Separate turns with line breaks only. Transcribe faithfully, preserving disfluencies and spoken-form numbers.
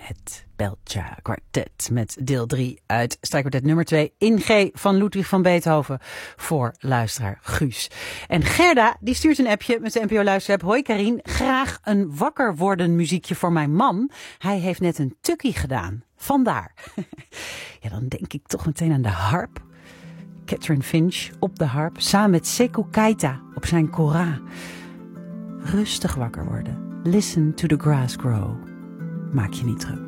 Het Beltja Kwartet met deel drie uit strijkkwartet nummer twee in G van Ludwig van Beethoven voor luisteraar Guus. En Gerda die stuurt een appje met de N P O Luisterapp. Hoi Karien, graag een wakker worden muziekje voor mijn man. Hij heeft net een tukkie gedaan. Vandaar. Ja, dan denk ik toch meteen aan de harp. Catherine Finch op de harp samen met Sekou Keita op zijn kora. Rustig wakker worden. Listen to the grass grow. Maak je niet druk.